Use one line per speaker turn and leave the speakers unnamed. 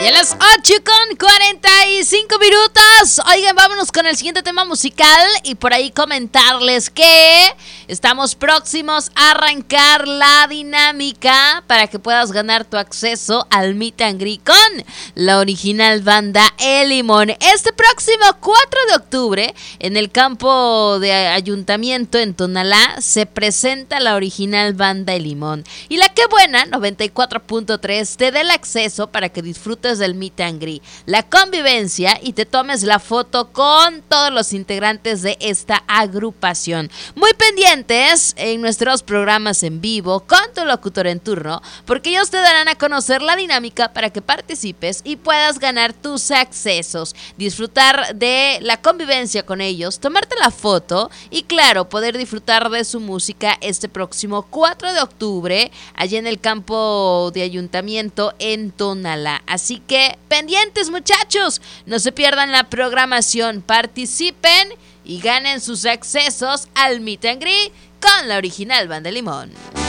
Ya a las 8:45. Oigan, vámonos con el siguiente tema musical y por ahí comentarles que estamos próximos a arrancar la dinámica para que puedas ganar tu acceso al Meet and Greet con la original banda El Limón. Este próximo 4 de octubre en el campo de Ayuntamiento en Tonalá se presenta la original banda El Limón. Y la que buena, 94.3, te dé el acceso para que disfrutes del Meet and Greet, la convivencia y te tomes la foto con todos los integrantes de esta agrupación. Muy pendientes en nuestros programas en vivo con tu locutor en turno, porque ellos te darán a conocer la dinámica para que participes y puedas ganar tus accesos, disfrutar de la convivencia con ellos, tomarte la foto y claro, poder disfrutar de su música este próximo 4 de octubre allí en el campo de Ayuntamiento en Tonalá. Así que pendientes, muchachos, no se pierdan la programación, participen y ganen sus accesos al Meet and Greet con la original banda Limón.